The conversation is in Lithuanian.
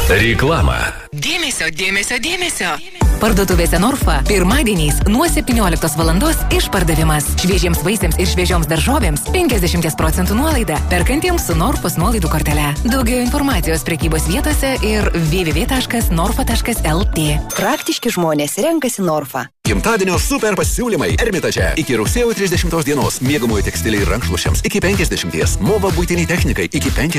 Reklama. Dėmesio, dėmesio, dėmesio. Parduotuvėse Norfa pirmadieniais nuo 17 valandos išpardavimas. Šviežiems vaisiams ir šviežioms daržovėms 50% nuolaida. Perkantiems su Norfos nuolaidų kortele. Daugiau informacijos prekybos vietose ir www.norfa.lt. Praktiški žmonės renkasi Norfa. Gimtadienio super pasiūlymai Ermitaže. Iki rugsėjo 30 dienos miegamojo tekstiliai ir rankšluošiams iki 50. Mova buitiniai technikai iki 50.